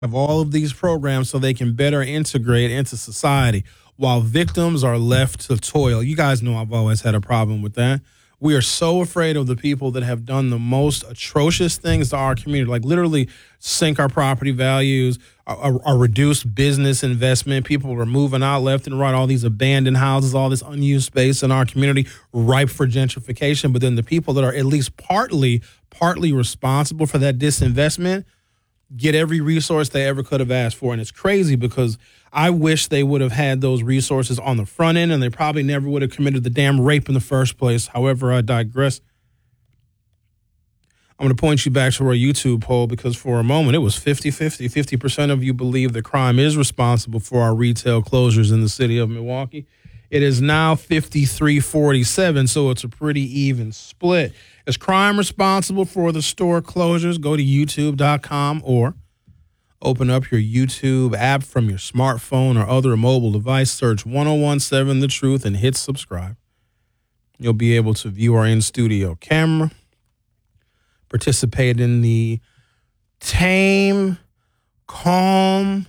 of all of these programs so they can better integrate into society while victims are left to toil. You guys know I've always had a problem with that. We are so afraid of the people that have done the most atrocious things to our community, like literally sink our property values, or reduce business investment. People are moving out left and right, all these abandoned houses, all this unused space in our community, ripe for gentrification. But then the people that are at least partly responsible for that disinvestment get every resource they ever could have asked for. And it's crazy because I wish they would have had those resources on the front end, and they probably never would have committed the damn rape in the first place. However, I digress. I'm going to point you back to our YouTube poll because for a moment it was 50-50. 50% of you believe that crime is responsible for our retail closures in the city of Milwaukee. It is now 53-47, so it's a pretty even split. Is crime responsible for the store closures? Go to youtube.com or open up your YouTube app from your smartphone or other mobile device. Search 1017 The Truth and hit subscribe. You'll be able to view our in-studio camera, participate in the tame, calm,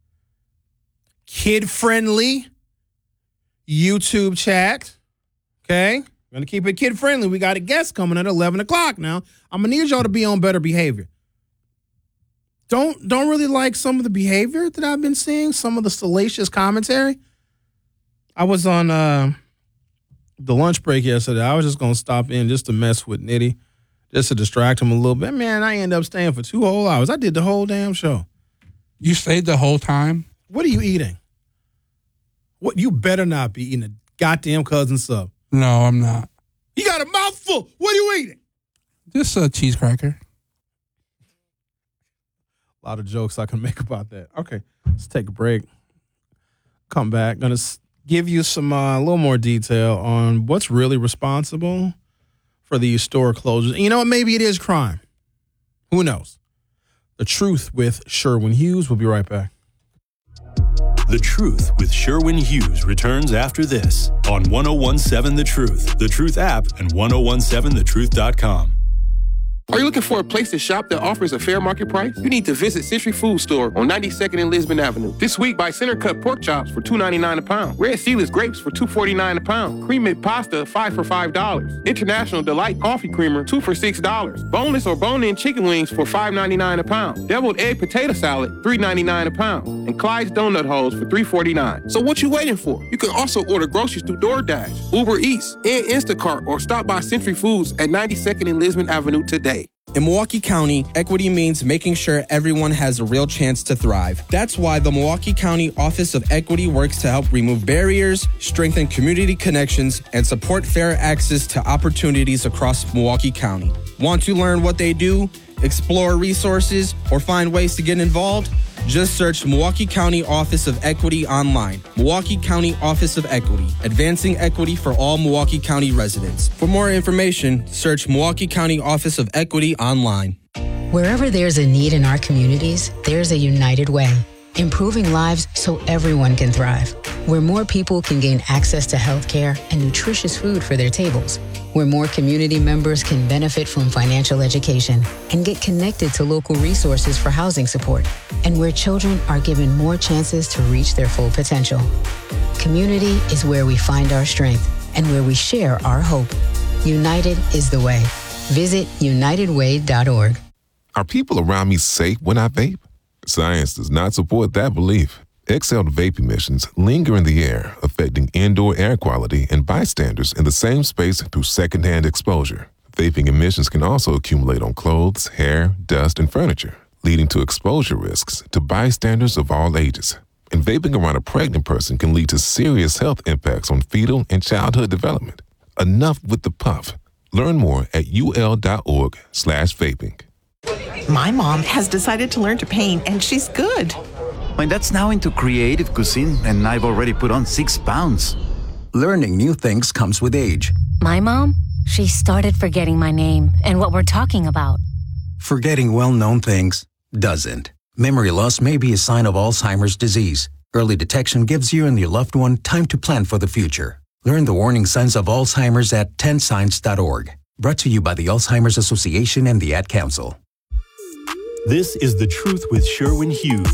kid-friendly YouTube chat. Okay? We're going to keep it kid-friendly. We got a guest coming at 11 o'clock now. I'm going to need y'all to be on better behavior. Don't really like some of the behavior that I've been seeing, some of the salacious commentary. I was on the lunch break yesterday. I was just going to stop in just to mess with Nitty, just to distract him a little bit. Man, I ended up staying for 2 whole hours. I did the whole damn show. You stayed the whole time? What are you eating? What? You better not be eating a goddamn cousin sub. No, I'm not. You got a mouthful. What are you eating? Just a cheese cracker. A lot of jokes I can make about that. Okay, let's take a break. Come back. Going to give you some a little more detail on what's really responsible for these store closures. And you know what? Maybe it is crime. Who knows? The Truth with Sherwin Hughes. We'll be right back. The Truth with Sherwin Hughes returns after this on 1017 The Truth, The Truth app, and 1017thetruth.com. Are you looking for a place to shop that offers a fair market price? You need to visit Century Food Store on 92nd and Lisbon Avenue. This week, buy center cut pork chops for $2.99 a pound. Red Sealer's grapes for $2.49 a pound. Cream-made pasta, 5 for $5. International Delight Coffee Creamer, 2 for $6. Boneless or bone-in chicken wings for $5.99 a pound. Deviled egg potato salad, $3.99 a pound. And Clyde's donut holes for $3.49. So what you waiting for? You can also order groceries through DoorDash, Uber Eats, and Instacart, or stop by Century Foods at 92nd and Lisbon Avenue today. In Milwaukee County, equity means making sure everyone has a real chance to thrive. That's why the Milwaukee County Office of Equity works to help remove barriers, strengthen community connections, and support fair access to opportunities across Milwaukee County. Want to learn what they do, explore resources, or find ways to get involved? Just search Milwaukee County Office of Equity online. Milwaukee County Office of Equity, advancing equity for all Milwaukee County residents. For more information, search Milwaukee County Office of Equity online. Wherever there's a need in our communities, there's a United Way. Improving lives so everyone can thrive. Where more people can gain access to health care and nutritious food for their tables. Where more community members can benefit from financial education and get connected to local resources for housing support. And where children are given more chances to reach their full potential. Community is where we find our strength and where we share our hope. United is the way. Visit unitedway.org. Are people around me safe when I vape? Science does not support that belief. Exhaled vape emissions linger in the air, affecting indoor air quality and bystanders in the same space through secondhand exposure. Vaping emissions can also accumulate on clothes, hair, dust, and furniture, leading to exposure risks to bystanders of all ages. And vaping around a pregnant person can lead to serious health impacts on fetal and childhood development. Enough with the puff. Learn more at ul.org/vaping. My mom has decided to learn to paint, and she's good. My dad's now into creative cuisine, and I've already put on 6 pounds. Learning new things comes with age. My mom, she started forgetting my name and what we're talking about. Forgetting well-known things doesn't. Memory loss may be a sign of Alzheimer's disease. Early detection gives you and your loved one time to plan for the future. Learn the warning signs of Alzheimer's at 10signs.org. Brought to you by the Alzheimer's Association and the Ad Council. This is The Truth with Sherwin Hughes.